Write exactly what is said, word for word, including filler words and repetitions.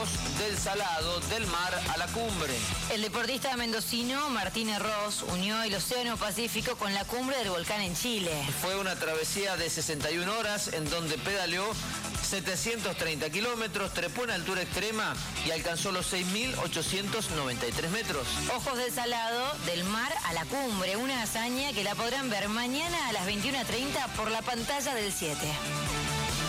Ojos del Salado, del mar a la cumbre. El deportista mendocino Martínez Ross unió el Océano Pacífico con la cumbre del volcán en Chile. Fue una travesía de sesenta y una horas en donde pedaleó setecientos treinta kilómetros, trepó en altura extrema y alcanzó los seis mil ochocientos noventa y tres metros. Ojos del Salado, del mar a la cumbre, una hazaña que la podrán ver mañana a las veintiuna treinta por la pantalla del siete.